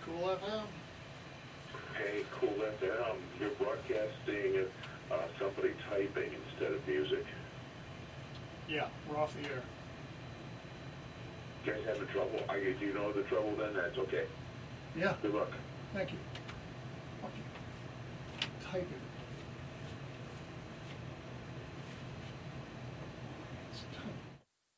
Cool FM. Hey, Cool FM, you're broadcasting somebody typing instead of music. Yeah, we're off the air. You guys having trouble? Do you know the trouble then? That's okay. Yeah, Good luck. thank you. Okay. Typing.